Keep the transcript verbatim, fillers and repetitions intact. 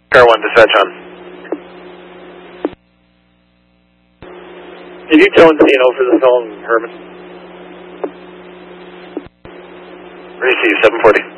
Car one, dispatch on. Did you tell Encino for the phone, Herman? Receive, seven forty.